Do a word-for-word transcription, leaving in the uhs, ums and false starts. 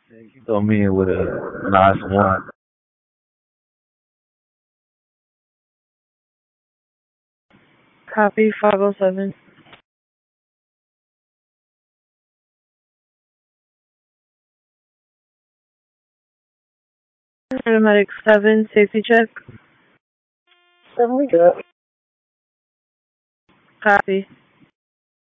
Throw me in with a nice one. Copy five oh seven. Paramedic seven, safety check. Seven, we good. Copy.